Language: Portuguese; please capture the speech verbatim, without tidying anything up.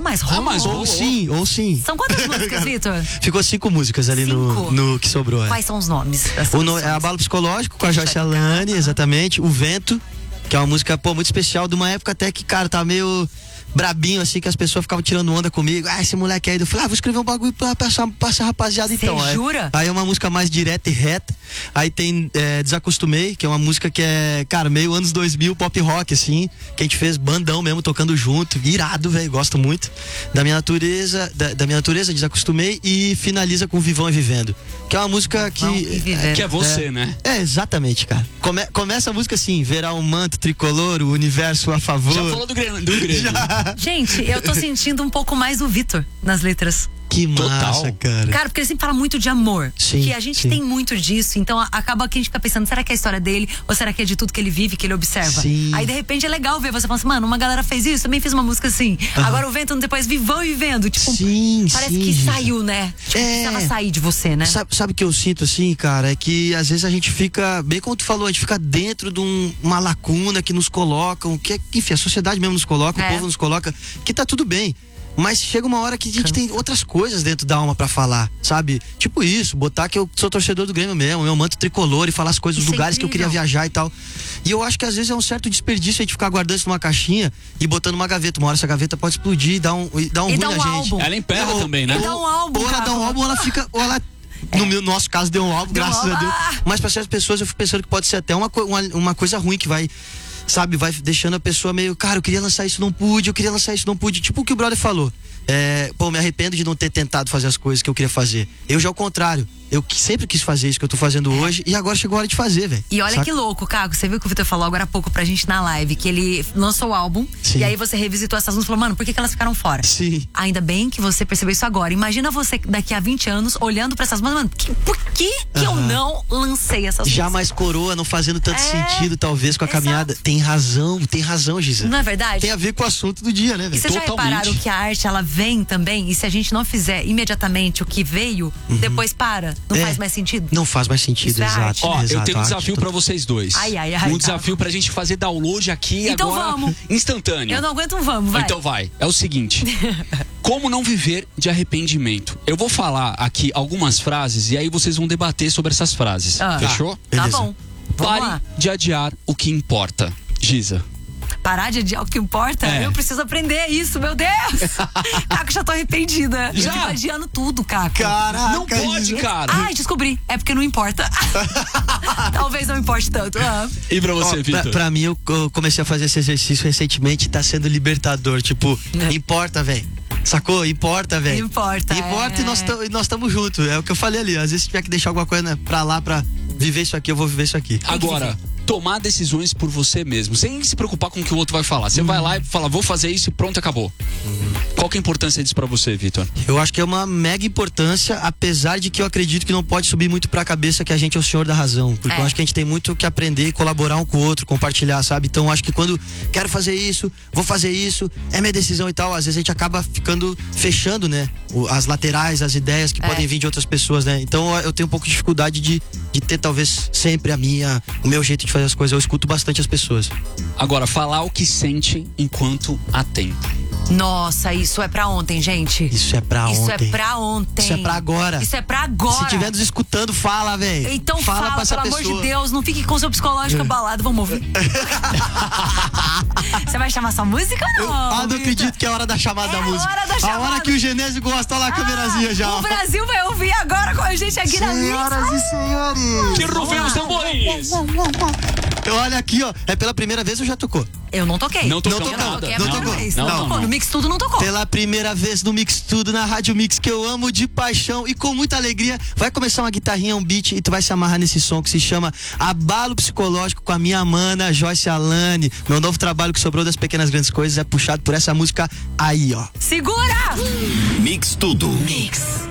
mas rolou. Ah, mas Ou sim, ou sim. São quantas músicas, Vitor? Ficou cinco músicas ali no, Cinco? no que sobrou. É. Quais são os nomes? O no, é Abalo Psicológico com a Joyce Alane, exatamente. O Vento, que é uma música, pô, muito especial, de uma época até que, cara, tá meio brabinho, assim, que as pessoas ficavam tirando onda comigo. Ah, esse moleque aí. Eu falei, ah, vou escrever um bagulho pra, pra, essa, pra essa rapaziada. Cê Então. jura? Aí, aí é uma música mais direta e reta. Aí tem é, Desacostumei, que é uma música que é, cara, meio anos dois mil, pop rock, assim, que a gente fez bandão mesmo, tocando junto. Irado, velho, gosto muito. Da minha natureza, da, da minha natureza, Desacostumei. E finaliza com Vivão e Vivendo, que é uma música que... É, Que é você, é, né? É, exatamente, cara. Come, começa a música assim, verá um manto tricolor, o universo a favor. Já falou do Grêmio. Do Grêmio. Já. Gente, eu tô sentindo um pouco mais o Vitor nas letras. Que Total. massa, cara. Cara, porque ele sempre fala muito de amor. Sim, que a gente sim. tem muito disso. Então a- acaba que a gente fica pensando, será que é a história dele? Ou será que é de tudo que ele vive, que ele observa? Sim. Aí de repente é legal ver você falando assim, mano, uma galera fez isso, também fiz uma música assim. Agora o Vento depois Vivão e Vivendo. Tipo, Sim, parece sim, que gente. saiu, né? Tipo, É. precisava sair de você, né? Sabe, sabe o que eu sinto assim, cara? É que às vezes a gente fica, bem como tu falou, a gente fica dentro de um- uma lacuna que nos colocam, que é- enfim, a sociedade mesmo nos coloca, É. o povo nos coloca, que tá tudo bem. Mas chega uma hora que a gente tem outras coisas dentro da alma pra falar, sabe? Tipo isso, botar que eu sou torcedor do Grêmio mesmo, meu manto tricolor e falar as coisas, os Isso é lugares que eu queria incrível. viajar e tal. E eu acho que às vezes é um certo desperdício a gente ficar guardando isso numa caixinha e botando numa gaveta. Uma hora essa gaveta pode explodir e dar um, e dar um E ruim dá na um gente. álbum. Ela emperra Ou- também, né? E dá um álbum, Ou ela dá um cara. álbum, ou ela fica. Ou ela, no meu, nosso caso, deu um álbum, Deu um graças álbum. a Deus. Ah! Mas pra certas pessoas eu fico pensando que pode ser até uma, co- uma, uma coisa ruim que vai. Sabe, vai deixando a pessoa meio, cara, eu queria lançar isso, não pude, eu queria lançar isso, não pude. Tipo o que o brother falou. É, pô, me arrependo de não ter tentado fazer as coisas que eu queria fazer. Eu já ao contrário. Eu que- sempre quis fazer isso que eu tô fazendo hoje e agora chegou a hora de fazer, velho. E olha Saca? que louco, Caco. Você viu que o Vitor falou agora há pouco pra gente na live, que ele lançou o álbum Sim. e aí você revisitou essas músicas e falou, mano, por que, que elas ficaram fora? Sim. Ainda bem que você percebeu isso agora. Imagina você daqui a vinte anos olhando pra essas músicas, mano, que- por que, que eu Aham. não lancei essas Já músicas? mais coroa, não fazendo tanto É, sentido, talvez, com a exato. caminhada. Tem razão, tem razão, Giza. Não é verdade? Tem a ver com o assunto do dia, né, E velho? vocês já Totalmente. repararam que a arte, ela vem também, e se a gente não fizer imediatamente o que veio, depois para? Não É. faz mais sentido? Não faz mais sentido, Isso é exato. arte. Ó, eu exato, tenho um arte, desafio tô- pra vocês dois. Ai, ai, ai, Um tá. desafio pra gente fazer download aqui Então agora, vamos. instantâneo. Eu não aguento um vamos, vai. Então vai. É o seguinte. Como não viver de arrependimento? Eu vou falar aqui algumas frases e aí vocês vão debater sobre essas frases. Ah. Fechou? Tá Beleza. bom. Vamos Pare lá. de adiar o que importa. Giza. Parar de adiar o que importa? É. Eu preciso aprender isso, meu Deus! Caco, já tô arrependida. Já? Eu fico adiando tudo, Caco. Caraca, Não pode, Giza. cara. Ai, descobri. É porque não importa. Talvez não importe tanto. Ah. E pra Ó, você, pra, Vitor? pra mim, eu, eu comecei a fazer esse exercício recentemente, tá sendo libertador. Tipo, É. importa, velho. Sacou? Importa, velho. Importa, Importa é. e nós tam- e nós estamos juntos. É o que eu falei ali. Às vezes, se tiver que deixar alguma coisa né, pra lá, pra viver isso aqui, eu vou viver isso aqui. Agora, tomar decisões por você mesmo, sem se preocupar com o que o outro vai falar. Você vai lá e fala, vou fazer isso e pronto, acabou. Qual que é a importância disso pra você, Vitor? Eu acho que é uma mega importância, apesar de que eu acredito que não pode subir muito pra cabeça que a gente é o senhor da razão. Porque É. eu acho que a gente tem muito que aprender e colaborar um com o outro, compartilhar, sabe? Então eu acho que quando quero fazer isso, vou fazer isso, é minha decisão e tal, às vezes a gente acaba ficando fechando, né? O- As laterais, as ideias que É. podem vir de outras pessoas, né? Então eu tenho um pouco de dificuldade de, de ter talvez sempre a minha, o meu jeito de fazer as coisas. Eu escuto bastante as pessoas. Agora, falar o que sente enquanto há tempo. Nossa, isso é pra ontem, gente. Isso é pra Isso ontem. é pra ontem. Isso é pra agora. Isso é pra agora. Se estiver nos escutando, fala, velho. Então fala, pra essa pelo amor pessoa. de Deus, não fique com seu psicológico abalado, vamos ouvir. Você vai chamar sua música ou Eu, não? ah, não Vitor? acredito que é a hora da chamada É da a música. hora da A chamada. hora que o Genésio gosta, olha lá a câmerazinha já. O Brasil vai ouvir agora com a gente aqui na Mix. Senhoras e senhores. Que rufem os tambores! Olha aqui, ó. É pela primeira vez ou já tocou? Eu não toquei. Não tocou Eu nada. toquei a Não primeira tocou. vez. Não, Não, não, tocou. não. No Mix Tudo não tocou. Pela primeira vez no Mix Tudo, na Rádio Mix, que eu amo de paixão e com muita alegria. Vai começar uma guitarrinha, um beat e tu vai se amarrar nesse som que se chama Abalo Psicológico com a minha mana Joyce Alane. Meu novo trabalho que sobrou das Pequenas Grandes Coisas é puxado por essa música aí, ó. Segura! Mix Tudo. Mix.